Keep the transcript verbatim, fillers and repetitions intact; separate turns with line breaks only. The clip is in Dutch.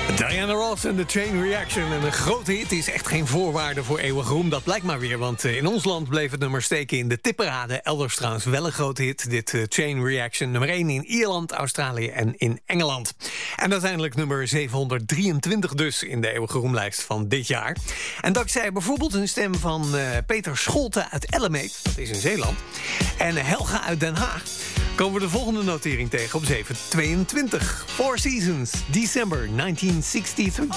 Diana Ross en The Chain Reaction. En een grote hit is echt geen voorwaarde voor eeuwig roem. Dat blijkt maar weer, want in ons land bleef het nummer steken in de tipparade. Elders trouwens wel een grote hit. Dit uh, Chain Reaction, nummer één in Ierland, Australië en in Engeland. En uiteindelijk nummer zevenhonderddrieëntwintig dus in de eeuwige roemlijst van dit jaar. En dankzij bijvoorbeeld een stem van uh, Peter Scholte uit Ellemeet, dat is in Zeeland, en Helga uit Den Haag, komen we de volgende notering tegen op zevenhonderdtweeëntwintig. Four Seasons, December negentien sixty-three.